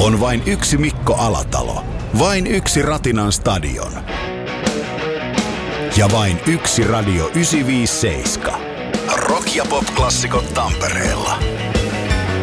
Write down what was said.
On vain yksi Mikko Alatalo, vain yksi Ratinan stadion ja vain yksi Radio 957. Rock- ja pop-klassikot Tampereella.